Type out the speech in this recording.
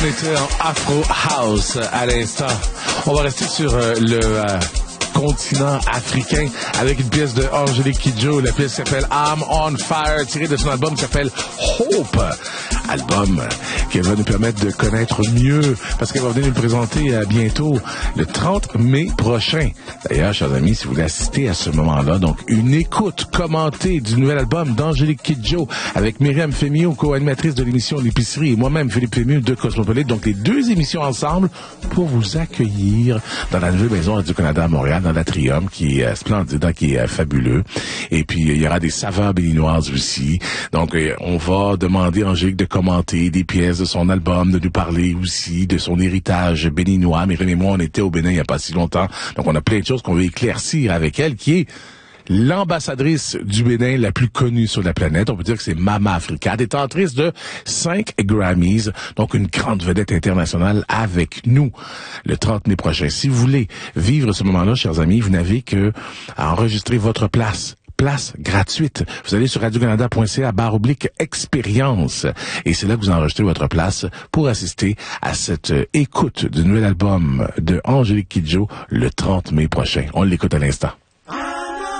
On était en Afro House à l'instant. On va rester sur le continent africain avec une pièce de Angélique Kidjo. La pièce s'appelle I'm on Fire, tirée de son album qui s'appelle Hope. Album qui va nous permettre de connaître mieux parce qu'elle va venir nous le présenter bientôt, le 30 mai prochain. D'ailleurs, chers amis, si vous voulez assister à ce moment-là, donc une écoute commentée du nouvel album d'Angélique Kidjo avec Myriam Fémiot, co-animatrice de l'émission L'Épicerie, et moi-même, Philippe Fémiot de Cosmopolite. Donc, les deux émissions ensemble pour vous accueillir dans la nouvelle maison Radio-Canada à Montréal, dans l'Atrium, qui est splendide, qui est fabuleux. Et puis, il y aura des saveurs béninoises aussi. Donc, on va demander à Angélique de commenter des pièces de son album, de nous parler aussi de son héritage béninois. Myriam et moi, on était au Bénin il n'y a pas si longtemps. Donc, on a plein de choses qu'on veut éclaircir avec elle, qui est l'ambassadrice du Bénin la plus connue sur la planète. On peut dire que c'est Mama Africa, détentrice de 5 Grammys, donc une grande vedette internationale avec nous le 30 mai prochain. Si vous voulez vivre ce moment-là, chers amis, vous n'avez que à enregistrer votre place gratuite. Vous allez sur radiocanada.ca/expérience et c'est là que vous enregistrez votre place pour assister à cette écoute du nouvel album de Angélique Kidjo le 30 mai prochain. On l'écoute à l'instant.